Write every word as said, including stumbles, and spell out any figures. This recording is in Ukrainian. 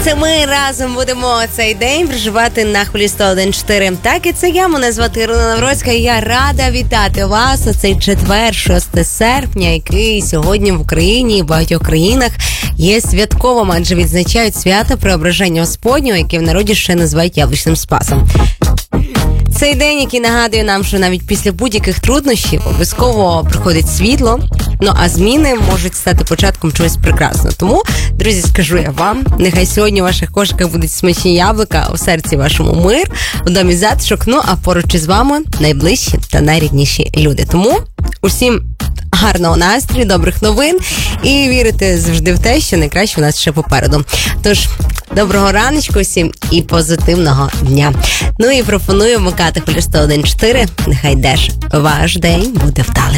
Це ми разом будемо цей день проживати на хвилі сто один чотири. Так, і це я, мене звати Ірина Навроцька, і я рада вітати вас у цей четвер, шостого серпня, який сьогодні в Україні і в багатьох країнах є святковим, адже відзначають свято Преображення Господнього, яке в народі ще називають Яблучним Спасом. Цей день, який нагадує нам, що навіть після будь-яких труднощів обов'язково приходить світло, ну а зміни можуть стати початком чогось прекрасного. Тому, друзі, скажу я вам, нехай сьогодні у ваших кошиках будуть смачні яблука, у серці вашому мир, у домі затишок, ну а поруч із вами найближчі та найрідніші люди. Тому усім гарного настрою, добрих новин і вірити завжди в те, що найкраще у нас ще попереду. Тож, доброго раночку всім і позитивного дня. Ну і пропоную вмикати хвилю сто один чотири. Нехай теж ваш день буде вдалим.